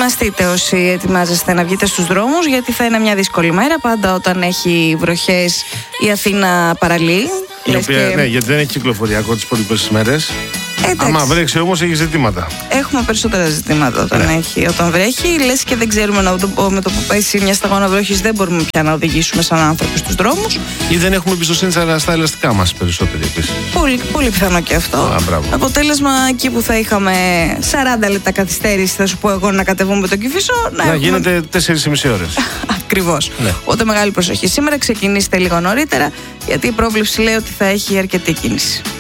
Ετοιμαστείτε όσοι ετοιμάζεστε να βγείτε στους δρόμους, γιατί θα είναι μια δύσκολη μέρα. Πάντα όταν έχει βροχές η Αθήνα παραλύει. Ναι, γιατί δεν έχει κυκλοφοριακό τις υπόλοιπες μέρες. Άμα βρέξει όμως έχει ζητήματα. Έχουμε περισσότερα ζητήματα όταν βρέχει. Λες και δεν ξέρουμε με το που πέσει μια σταγόνα βροχής, δεν μπορούμε πια να οδηγήσουμε σαν άνθρωποι στους δρόμους. Ή δεν έχουμε εμπιστοσύνη στα ελαστικά μας περισσότεροι επίσης. Πολύ, πολύ πιθανό και αυτό. Αποτέλεσμα, εκεί που θα είχαμε 40 λεπτά καθυστέρηση, θα σου πω εγώ, να κατεβούμε τον Κηφισό, να γίνεται 4,5 ώρες. Ακριβώς. Ναι. Οπότε μεγάλη προσοχή. Σήμερα ξεκινήστε λίγο νωρίτερα, γιατί η πρόβλεψη λέει ότι θα έχει αρκετή κίνηση.